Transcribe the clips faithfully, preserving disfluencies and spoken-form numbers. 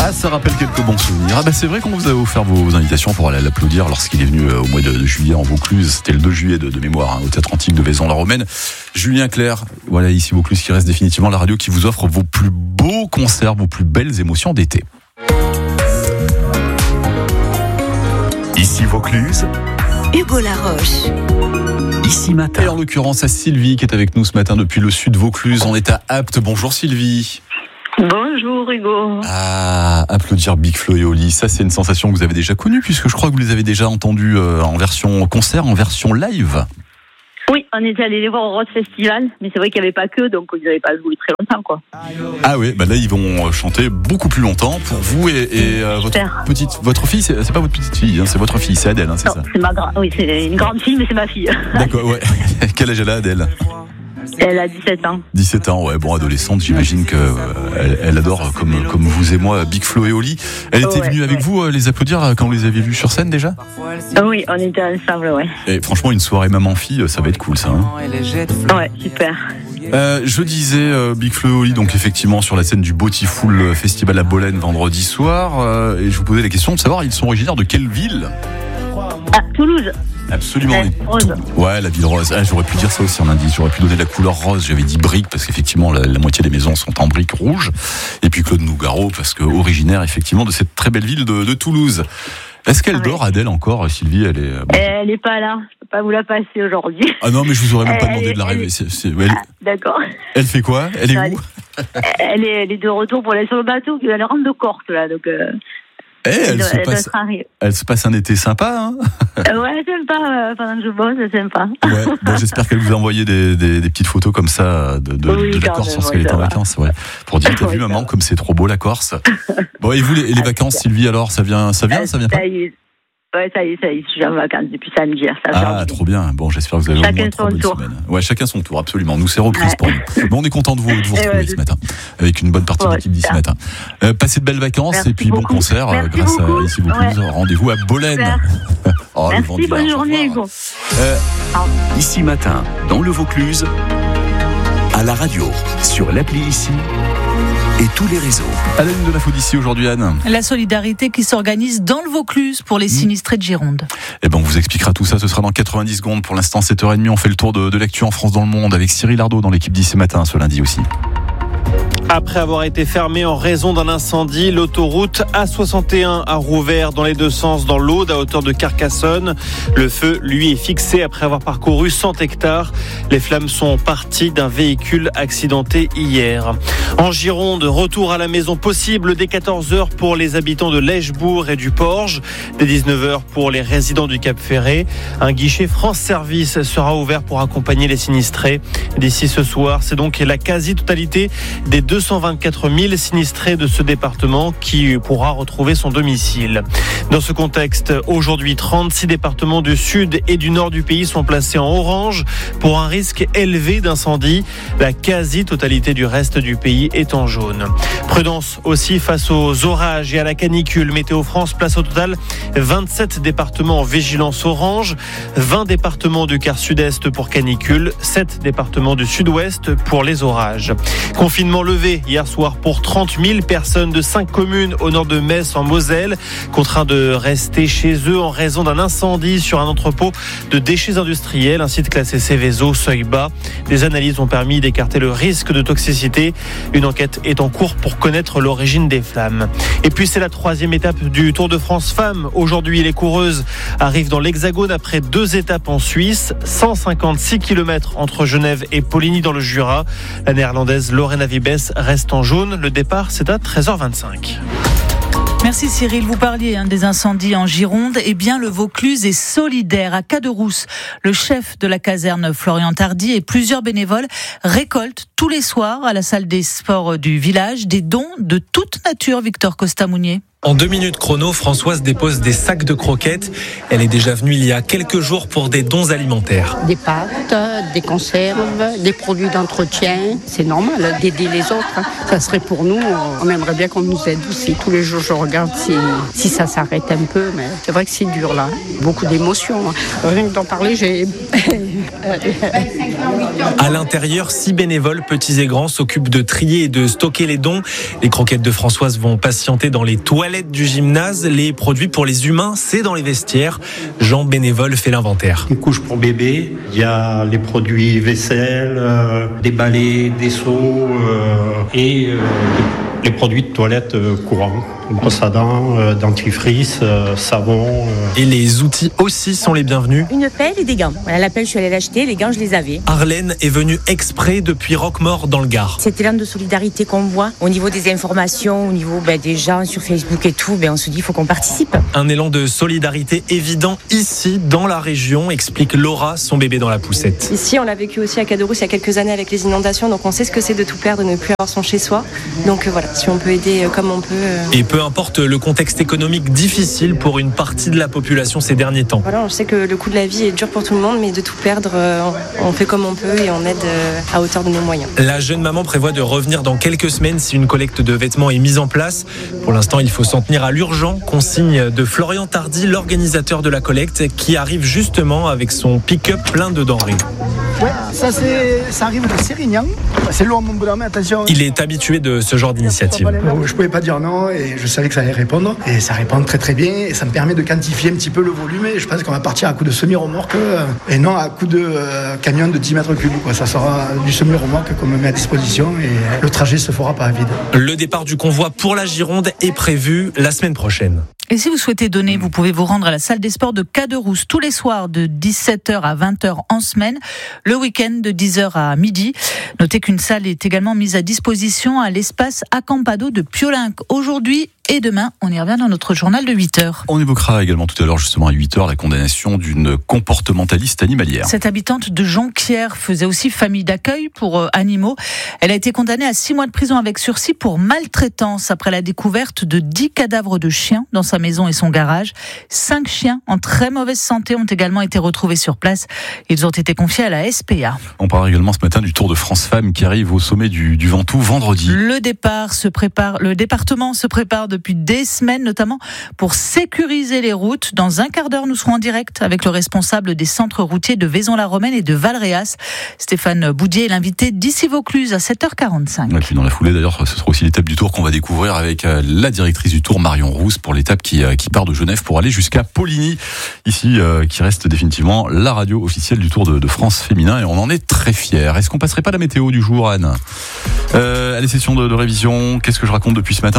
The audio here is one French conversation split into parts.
Ah, ça rappelle quelques bons souvenirs. Ah bah c'est vrai qu'on vous a offert vos invitations pour aller l'applaudir lorsqu'il est venu au mois de, de juillet en Vaucluse. C'était le deux juillet de, de mémoire, hein, au Théâtre Antique de Vaison-la-Romaine. Julien Clerc, voilà ici Vaucluse qui reste définitivement la radio qui vous offre vos plus beaux concerts, vos plus belles émotions d'été. Ici Vaucluse, Hugo Laroche. Ici Matin. Et en l'occurrence à Sylvie qui est avec nous ce matin depuis le sud Vaucluse. On est à Apt. Bonjour Sylvie. Bonjour Hugo. Ah, applaudir Big Flo et Oli, ça c'est une sensation que vous avez déjà connue puisque je crois que vous les avez déjà entendus euh, en version concert, en version live. Oui, on était allé les voir au Rose Festival, mais c'est vrai qu'il n'y avait pas que, donc ils n'avaient pas joué très longtemps, quoi. Ah oui, bah là ils vont chanter beaucoup plus longtemps pour vous et, et euh, votre petite, votre fille, c'est, c'est pas votre petite fille, hein, c'est votre fille, c'est Adèle, hein, c'est non, ça. C'est ma grande, oui, c'est une grande fille, mais c'est ma fille. D'accord, ouais. Quel âge elle a, Adèle? Elle a dix-sept ans. dix-sept ans, ouais, bon, adolescente, j'imagine que euh, elle, elle adore, comme, comme vous et moi, Big Flo et Oli. Elle était ouais, venue avec ouais. vous euh, les applaudir là, quand vous les aviez vus sur scène déjà? Oui, on était ensemble, ouais. Et franchement, une soirée maman-fille, ça va être cool ça. Hein. Ouais, super. Euh, je disais euh, Big Flo et Oli, donc effectivement sur la scène du Beautiful Festival à Bolène vendredi soir, euh, et je vous posais la question de savoir, ils sont originaires de quelle ville? Ah, Toulouse. Absolument. Ouais, rose. Ouais, la ville rose. Ah, j'aurais pu dire ça aussi en indice. J'aurais pu donner la couleur rose. J'avais dit brique parce qu'effectivement, la, la moitié des maisons sont en briques rouges. Et puis Claude Nougaro parce que originaire effectivement de cette très belle ville de, de Toulouse. Est-ce qu'elle Ouais. dort, Adèle, encore? Sylvie, elle est. Bon. Elle n'est pas là. Je peux pas vous la passer aujourd'hui. Ah non, mais je vous aurais même pas Elle demandé est- de la elle rêver. est- C'est, c'est, ouais, elle, Ah, d'accord. elle fait quoi? Elle est Non, où? Elle est, elle est de retour pour aller sur le bateau, qui va aller rendre de Corse, là, donc. Euh, Eh, elle, doit- se elle doit passe, être arrivée. elle se passe un été sympa, hein? Euh, ouais, sympa, euh, pendant que je bosse, c'est sympa. Ouais. Bon, j'espère qu'elle vous a envoyé des, des, des petites photos comme ça de, de, Oui, de la quand Corse même, lorsqu'elle oui, était ça en va. vacances, ouais. Pour dire, t'as Oui, vu ça maman va. comme c'est trop beau la Corse. Bon, et vous les, et les vacances, Sylvie, alors, ça vient, ça vient, ça vient pas? Ça y est. Ouais, ça y est, ça y est, je suis en vacances depuis samedi. Ça fait Ah, envie. trop bien. Bon, j'espère que vous avez Chacun au moins trois son bonnes tour. semaines. Ouais, chacun son tour, absolument. Nous, c'est reprise Ouais. pour nous. Bon, on est content de vous, de vous Et retrouver ouais, ce matin, avec une bonne partie de Ouais, l'équipe d'ici super. matin. Euh, passez de belles vacances Merci et puis bon beaucoup. concert euh, Merci grâce beaucoup. à ici Vaucluse. Ouais. Rendez-vous à Bolène. Super. Oh, le vent Merci, du large, bonne au journée, revoir. Hugo. Euh, Ici Matin, dans le Vaucluse, à la radio, sur l'appli Ici et tous les réseaux. à la une de l'info d'ici aujourd'hui, Anne. La solidarité qui s'organise dans le Vaucluse pour les sinistrés de Gironde. Eh ben, on vous expliquera tout ça. Ce sera dans quatre-vingt-dix secondes. Pour l'instant, sept heures trente. On fait le tour de, de l'actu en France dans le monde avec Cyril Ardo dans l'équipe d'ici matin, ce lundi aussi. Après avoir été fermée en raison d'un incendie, l'autoroute A soixante et un a rouvert dans les deux sens dans l'Aude à hauteur de Carcassonne. Le feu, lui, est fixé après avoir parcouru cent hectares. Les flammes sont parties d'un véhicule accidenté hier. En Gironde, retour à la maison possible dès quatorze heures pour les habitants de Lèchebourg et du Porge, dès dix-neuf heures pour les résidents du Cap-Ferré. Un guichet France Service sera ouvert pour accompagner les sinistrés. D'ici ce soir, c'est donc la quasi-totalité des deux cent vingt-quatre mille sinistrés de ce département qui pourra retrouver son domicile. Dans ce contexte, aujourd'hui, trente-six départements du sud et du nord du pays sont placés en orange pour un risque élevé d'incendie. La quasi-totalité du reste du pays est en jaune. Prudence aussi face aux orages et à la canicule. Météo France place au total vingt-sept départements en vigilance orange, vingt départements du quart sud-est pour canicule, sept départements du sud-ouest pour les orages. Confinement levé hier soir pour trente mille personnes de cinq communes au nord de Metz en Moselle, contraints de rester chez eux en raison d'un incendie sur un entrepôt de déchets industriels, un site classé Céveso, seuil bas. Des analyses ont permis d'écarter le risque de toxicité. Une enquête est en cours pour connaître l'origine des flammes. Et puis c'est la troisième étape du Tour de France Femmes. Aujourd'hui, les coureuses arrivent dans l'Hexagone après deux étapes en Suisse, cent cinquante-six kilomètres entre Genève et Poligny dans le Jura. La néerlandaise Lorena Vibes reste en jaune. Le départ, c'est à treize heures vingt-cinq. Merci Cyril, vous parliez hein, des incendies en Gironde. Eh bien, le Vaucluse est solidaire. À Caderousse, le chef de la caserne Florian Tardy et plusieurs bénévoles récoltent tous les soirs à la salle des sports du village des dons de toute nature, Victor Costa-Mounier. En deux minutes chrono, Françoise dépose des sacs de croquettes. Elle est déjà venue il y a quelques jours pour des dons alimentaires. Des pâtes, des conserves, des produits d'entretien. C'est normal d'aider les autres. Ça serait pour nous, on aimerait bien qu'on nous aide aussi. Tous les jours, je regarde si, si ça s'arrête un peu, mais c'est vrai que c'est dur là. Beaucoup d'émotions. Rien que d'en parler, j'ai... À l'intérieur, six bénévoles, petits et grands, s'occupent de trier et de stocker les dons. Les croquettes de Françoise vont patienter dans les toilettes du gymnase. Les produits pour les humains, c'est dans les vestiaires. Jean, bénévole, fait l'inventaire. Une couche pour bébé, il y a les produits vaisselle, euh, des balais, des seaux euh, et euh, les produits de toilette euh, courants. Brosse à dents, euh, dentifrice, euh, savon. Euh. Et les outils aussi sont les bienvenus. Une pelle et des gants. Voilà, la pelle, je suis allée l'acheter, les gants, je les avais. Arlène est venue exprès depuis Roquemaure dans le Gard. Cet élan de solidarité qu'on voit au niveau des informations, au niveau ben, des gens sur Facebook et tout, ben, on se dit qu'il faut qu'on participe. Un élan de solidarité évident ici, dans la région, explique Laura, son bébé dans la poussette. Ici, on l'a vécu aussi à Caderousse il y a quelques années avec les inondations, donc on sait ce que c'est de tout perdre, de ne plus avoir son chez-soi. Donc euh, voilà, si on peut aider euh, comme on peut. Euh... Et peu importe le contexte économique difficile pour une partie de la population ces derniers temps. Voilà, on sait que le coût de la vie est dur pour tout le monde, mais de tout perdre, euh, on fait comme on peut et on aide euh, à hauteur de nos moyens. La jeune maman prévoit de revenir dans quelques semaines si une collecte de vêtements est mise en place. Pour l'instant, il faut s'en tenir à l'urgent, consigne de Florian Tardy, l'organisateur de la collecte, qui arrive justement avec son pick-up plein de denrées. Ouais, ça, c'est, ça arrive de Sérignan. C'est loin, mon bonhomme, attention. Il est habitué de ce genre d'initiative. Je pouvais pas dire non et je savais que ça allait répondre. Et ça répond très très bien et ça me permet de quantifier un petit peu le volume. Et je pense qu'on va partir à coup de semi-remorque et non à coup de euh, camion de dix mètres cubes. Quoi. Ça sera du semi-remorque qu'on me met à disposition et le trajet se fera pas à vide. Le départ du convoi pour la Gironde est prévu la semaine prochaine. Et si vous souhaitez donner, vous pouvez vous rendre à la salle des sports de Caderousse tous les soirs de dix-sept heures à vingt heures en semaine, le week-end de dix heures à midi. Notez qu'une salle est également mise à disposition à l'espace Acampado de Piolinc aujourd'hui et demain. On y revient dans notre journal de huit heures. On évoquera également tout à l'heure, justement à huit heures, la condamnation d'une comportementaliste animalière. Cette habitante de Jonquière faisait aussi famille d'accueil pour euh, animaux. Elle a été condamnée à six mois de prison avec sursis pour maltraitance après la découverte de dix cadavres de chiens dans sa maison et son garage. Cinq chiens en très mauvaise santé ont également été retrouvés sur place. Ils ont été confiés à la S P A. On parle également ce matin du Tour de France Femmes qui arrive au sommet du, du Ventoux vendredi. Le départ se prépare, le département se prépare depuis des semaines, notamment pour sécuriser les routes. Dans un quart d'heure, nous serons en direct avec le responsable des centres routiers de Vaison-la-Romaine et de Valréas. Stéphane Boudier est l'invité d'ici Vaucluse à sept heures quarante-cinq. Et puis dans la foulée, d'ailleurs, ce sera aussi l'étape du Tour qu'on va découvrir avec la directrice du Tour, Marion Rousse, pour l'étape qui, qui part de Genève pour aller jusqu'à Poligny. Ici, euh, qui reste définitivement la radio officielle du Tour de, de France féminin et on en est très fiers. Est-ce qu'on passerait pas la météo du jour, Anne ? euh, Les sessions de, de révision, qu'est-ce que je raconte depuis ce matin ?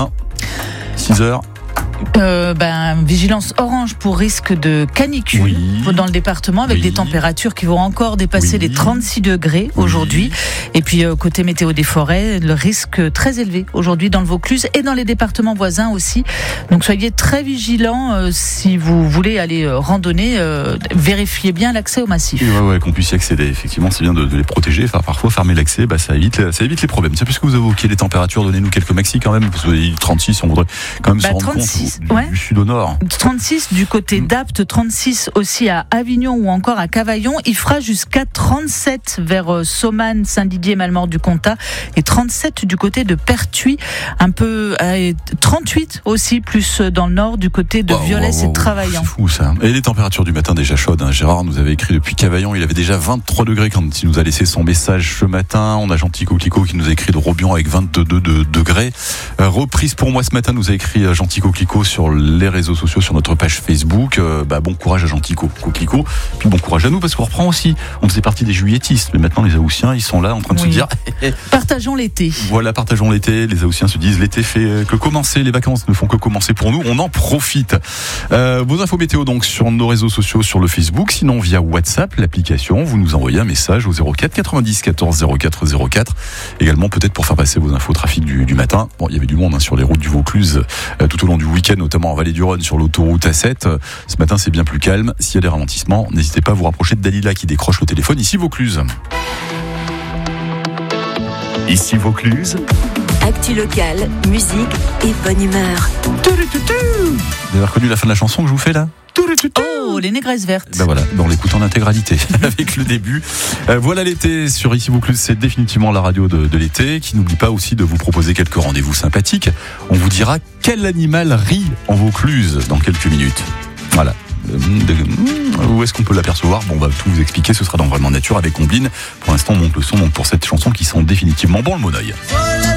six heures. Euh, ben, vigilance orange pour risque de canicule oui. dans le département avec oui. des températures qui vont encore dépasser oui. les trente-six degrés oui. aujourd'hui. Et puis euh, côté météo des forêts, le risque très élevé aujourd'hui dans le Vaucluse et dans les départements voisins aussi. Donc soyez très vigilants euh, si vous voulez aller euh, randonner. Euh, vérifiez bien l'accès au massif. Ouais, ouais, qu'on puisse y accéder. Effectivement, c'est bien de, de les protéger. Enfin, parfois fermer l'accès, bah, ça évite, ça évite les problèmes. C'est puisque vous évoquez les températures, donnez-nous quelques maxi quand même. Parce que vous avez dit trente-six, on voudrait quand même bah, se rendre trente-six. Compte. Du, ouais. du sud au nord. trente-six du côté mmh. d'Apt, trente-six aussi à Avignon ou encore à Cavaillon. Il fera jusqu'à trente-sept vers Somanes, Saint-Didier, Malmort du Comtat et trente-sept du côté de Pertuis. Un peu euh, trente-huit aussi plus dans le nord du côté de wow, Violès wow, wow, et de Travaillant. C'est fou ça. Et les températures du matin déjà chaudes. Hein. Gérard nous avait écrit depuis Cavaillon, il avait déjà vingt-trois degrés quand il nous a laissé son message ce matin. On a Gentil Coquelicot qui nous a écrit de Robion avec vingt-deux degrés. Euh, reprise pour moi ce matin, nous a écrit Gentil Coquelicot sur les réseaux sociaux, sur notre page Facebook. Euh, bah, bon courage à Gentil Coquelicot, puis bon courage à nous parce qu'on reprend aussi. On faisait partie des juilletistes, mais maintenant les Haussiens ils sont là en train de oui. se dire partageons l'été. Voilà, partageons l'été. Les Haussiens se disent l'été fait que commencer, les vacances ne font que commencer pour nous, on en profite. Euh, vos infos météo donc sur nos réseaux sociaux, sur le Facebook, sinon via WhatsApp, l'application, vous nous envoyez un message au zéro quatre quatre-vingt-dix quatorze zéro quatre zéro quatre. Également peut-être pour faire passer vos infos trafic du, du matin. Bon, il y avait du monde hein, sur les routes du Vaucluse euh, tout au long du week-end, notamment en Vallée du Rhône sur l'autoroute A sept. Ce matin c'est bien plus calme. S'il y a des ralentissements, n'hésitez pas à vous rapprocher de Dalila qui décroche le téléphone ici Vaucluse. Ici Vaucluse. Actu locale, musique et bonne humeur. Vous avez reconnu la fin de la chanson que je vous fais là ? Oh, les négresses vertes. Ben voilà, on l'écoute en intégralité avec le début. Euh, voilà l'été sur Ici Vaucluse, c'est définitivement la radio de, de l'été qui n'oublie pas aussi de vous proposer quelques rendez-vous sympathiques. On vous dira quel animal rit en Vaucluse dans quelques minutes. Voilà. Où est-ce qu'on peut l'apercevoir ? Bon, on va tout vous expliquer, ce sera dans Vraiment Nature avec Combline. Pour l'instant, on monte le son donc pour cette chanson qui sent définitivement bon le Monoeil.